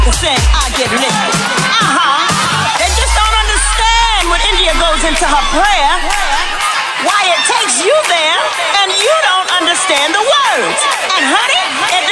saying I get lifted. They just don't understand when India goes into her prayer why it takes you there and you don't understand the words. And honey, if